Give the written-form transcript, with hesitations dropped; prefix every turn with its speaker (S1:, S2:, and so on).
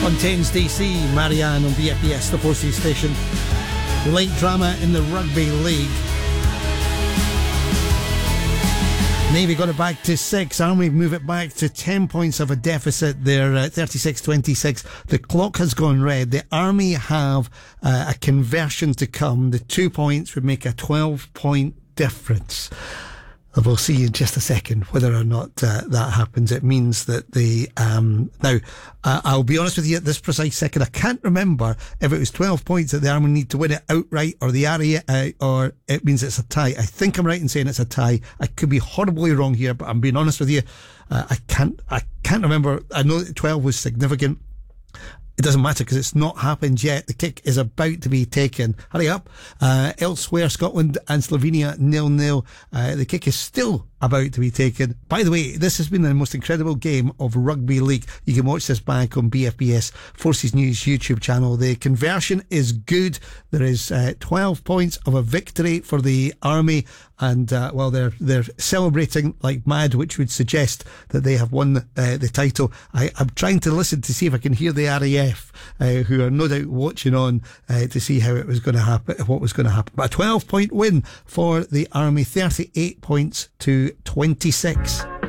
S1: Fontaines DC, Marianne on BFBS, the Forces station. Late drama in the Rugby League. Navy got it back to 6. Army move it back to 10 points of a deficit. They're 36-26. The clock has gone red. The Army have a conversion to come. The 2 points would make a 12-point difference. We'll see in just a second whether or not that happens. It means that I'll be honest with you at this precise second, I can't remember if it was 12 points that the Army need to win it outright or the area, or it means it's a tie. I think I'm right in saying it's a tie. I could be horribly wrong here, but I'm being honest with you. I can't remember. I know that 12 was significant. It doesn't matter because it's not happened yet. The kick is about to be taken. Hurry up. Elsewhere, Scotland and Slovenia 0-0. The kick is still about to be taken. By the way, this has been the most incredible game of rugby league. You can watch this back on BFBS Forces News YouTube channel. The conversion is good. There is 12 points of a victory for the Army, and they're celebrating like mad, which would suggest that they have won the title. I'm trying to listen to see if I can hear the RAF, who are no doubt watching on to see how it was going to happen, what was going to happen. But a 12-point win for the Army, 38 points to 26.